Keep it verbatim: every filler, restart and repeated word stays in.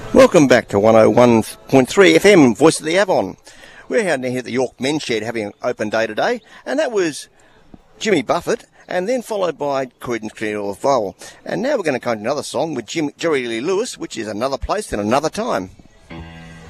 Welcome back to one oh one point three F M, Voice of the Avon. We're out here at the York Men's Shed having an open day today, and that was Jimmy Buffett, and then followed by Creedence Clearwater Vowel. And now we're going to come to another song with Jim, Jerry Lee Lewis, which is Another Place and Another Time.